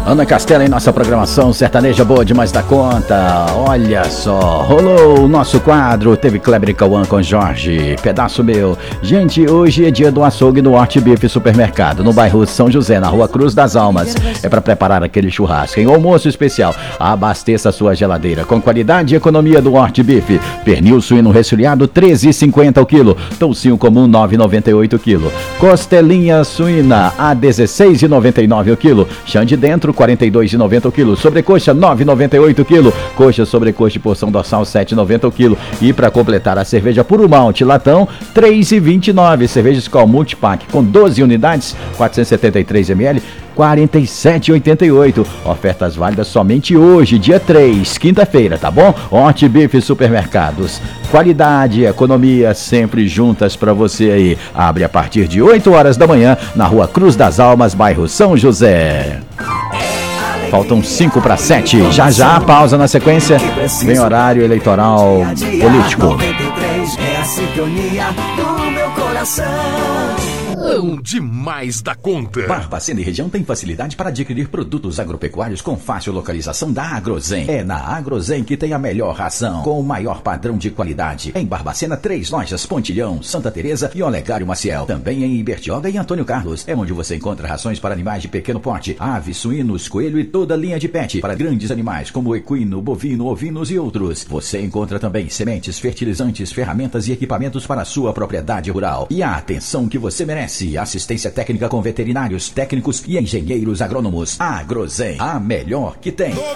Ana Castela em nossa programação sertaneja boa demais da conta. Olha só, rolou o nosso quadro, teve Kleber e Cauã com Jorge, pedaço meu. Gente, hoje é dia do açougue do Hort Beef Supermercado, no bairro São José, na rua Cruz das Almas. É para preparar aquele churrasco em almoço especial. Abasteça a sua geladeira com qualidade e economia do Hort Beef. Pernil suíno resfriado, R$13,50 o quilo. Toucinho comum, R$9,98 o quilo. Costelinha suína, a R$16,99 o quilo. Chã de dentro, R$42,90 o quilo. Sobrecoxa, R$9,98 o quilo. Coxa, sobrecoxa e porção dorsal, R$7,90 o quilo. E para completar, a cerveja Puro Malte latão, R$3,29. Cerveja Skol Multipack com 12 unidades, 473 ml, R$47,88. Ofertas válidas somente hoje, dia 3, quinta-feira, tá bom? Hort Beef Supermercados. Qualidade e economia sempre juntas pra você aí. Abre a partir de 8 horas da manhã na rua Cruz das Almas, bairro São José. Faltam 5 para 7. Já já, pausa na sequência. Vem horário eleitoral político. É a sintonia do meu coração. Demais da conta. Barbacena e região tem facilidade para adquirir produtos agropecuários com fácil localização da Agrozen. É na Agrozen que tem a melhor ração, com o maior padrão de qualidade. Em Barbacena, 3 lojas: Pontilhão, Santa Teresa e Olegário Maciel. Também em Ibertioga e Antônio Carlos. É onde você encontra rações para animais de pequeno porte, aves, suínos, coelho e toda a linha de pet. Para grandes animais como equino, bovino, ovinos e outros. Você encontra também sementes, fertilizantes, ferramentas e equipamentos para a sua propriedade rural. E a atenção que você merece. Assistência técnica com veterinários, técnicos e engenheiros agrônomos. Agrozen, a melhor que tem.